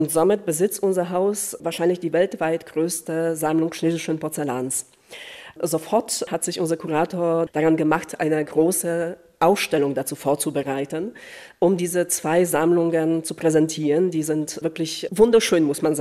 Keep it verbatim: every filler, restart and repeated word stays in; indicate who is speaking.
Speaker 1: Und somit besitzt unser Haus wahrscheinlich die weltweit größte Sammlung chinesischen Porzellans. Sofort hat sich unser Kurator daran gemacht, eine große Ausstellung dazu vorzubereiten, um diese zwei Sammlungen zu präsentieren. Die sind wirklich wunderschön, muss man sagen.